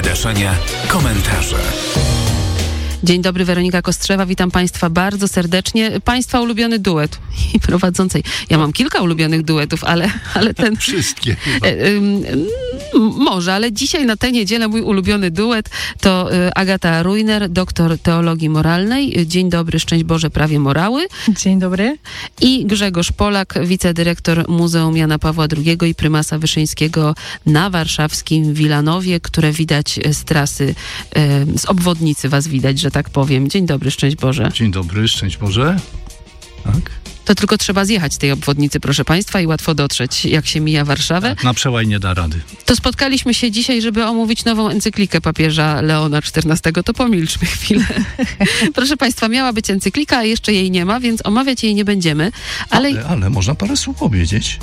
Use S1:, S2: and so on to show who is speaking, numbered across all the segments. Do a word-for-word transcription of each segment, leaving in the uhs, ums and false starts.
S1: wydarzenia, komentarze.
S2: Dzień dobry, Weronika Kostrzewa, witam Państwa bardzo serdecznie. Państwa ulubiony duet i prowadzącej. Ja mam kilka ulubionych duetów, ale, ale ten...
S3: Wszystkie chyba.
S2: Y, y, może, ale dzisiaj na tę niedzielę mój ulubiony duet to y, Agata Rujner, doktor teologii moralnej. Dzień dobry, szczęść Boże, prawie morały.
S4: Dzień dobry.
S2: I Grzegorz Polak, wicedyrektor Muzeum Jana Pawła drugiego i prymasa Wyszyńskiego na warszawskim Wilanowie, które widać z trasy, y, z obwodnicy was widać, że tak powiem. Dzień dobry, szczęść Boże.
S3: Dzień dobry, szczęść Boże. Tak.
S2: To tylko trzeba zjechać z tej obwodnicy, proszę Państwa, i łatwo dotrzeć, jak się mija Warszawę.
S3: Tak, na przełaj nie da rady.
S2: To spotkaliśmy się dzisiaj, żeby omówić nową encyklikę papieża Leona czternastego. To pomilczmy chwilę. Proszę Państwa, miała być encyklika, a jeszcze jej nie ma, więc omawiać jej nie będziemy. Ale,
S3: ale, ale można parę słów powiedzieć.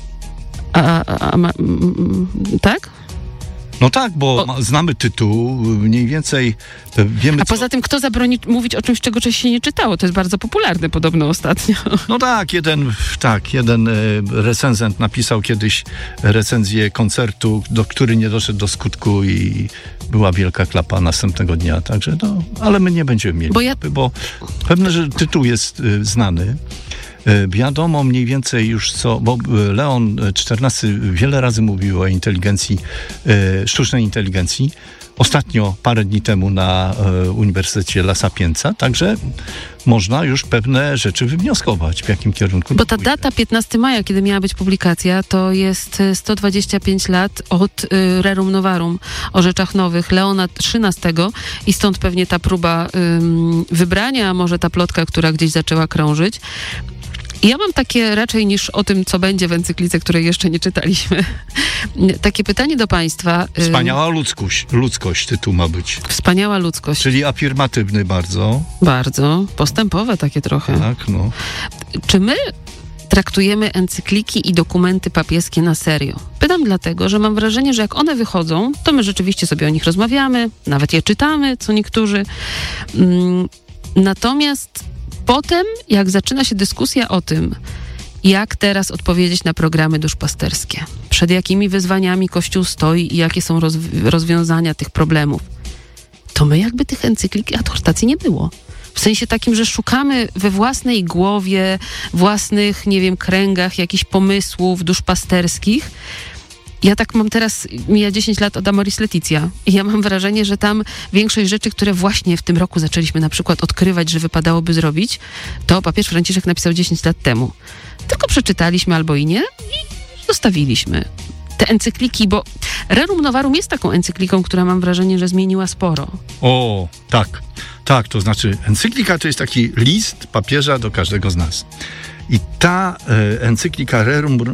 S2: A, a, a, a m, tak?
S3: No tak, bo
S2: o...
S3: ma, znamy tytuł, mniej więcej wiemy.
S2: A poza
S3: co...
S2: tym, kto zabroni mówić o czymś, czego wcześniej się nie czytało? To jest bardzo popularne podobno ostatnio.
S3: No tak, jeden, tak, jeden recenzent napisał kiedyś recenzję koncertu, do który nie doszedł do skutku i była wielka klapa następnego dnia, także no, ale my nie będziemy mieli,
S2: bo, ja...
S3: bo pewne, że tytuł jest y, znany. Wiadomo mniej więcej już co, bo Leon czternasty wiele razy mówił o inteligencji, e, sztucznej inteligencji. Ostatnio, parę dni temu na e, Uniwersytecie La Sapienza, także można już pewne rzeczy wywnioskować, w jakim kierunku.
S2: Bo ta data piętnastego maja, kiedy miała być publikacja, to jest sto dwadzieścia pięć lat od y, Rerum Novarum o rzeczach nowych Leona trzynastego i stąd pewnie ta próba y, wybrania, a może ta plotka, która gdzieś zaczęła krążyć. Ja mam takie raczej niż o tym, co będzie w encyklice, której jeszcze nie czytaliśmy, takie pytanie do Państwa.
S3: Wspaniała ludzkość, ludzkość tytuł ma być.
S2: Wspaniała ludzkość.
S3: Czyli afirmatywny bardzo.
S2: Bardzo. Postępowe takie trochę.
S3: Tak, no.
S2: Czy my traktujemy encykliki i dokumenty papieskie na serio? Pytam dlatego, że mam wrażenie, że jak one wychodzą, to my rzeczywiście sobie o nich rozmawiamy, nawet je czytamy, co niektórzy. Natomiast potem, jak zaczyna się dyskusja o tym, jak teraz odpowiedzieć na programy duszpasterskie, przed jakimi wyzwaniami Kościół stoi i jakie są rozw- rozwiązania tych problemów, to my jakby tych encyklik i adhortacji nie było. W sensie takim, że szukamy we własnej głowie, własnych, nie wiem, kręgach jakichś pomysłów duszpasterskich. Ja tak mam teraz, mija dziesięć lat od Amoris Laetitia i ja mam wrażenie, że tam większość rzeczy, które właśnie w tym roku zaczęliśmy na przykład odkrywać, że wypadałoby zrobić, to papież Franciszek napisał dziesięć lat temu. Tylko przeczytaliśmy albo i nie i zostawiliśmy te encykliki, bo Rerum Novarum jest taką encykliką, która mam wrażenie, że zmieniła sporo.
S3: O, tak. Tak, to znaczy encyklika to jest taki list papieża do każdego z nas. I ta e, encyklika Rerum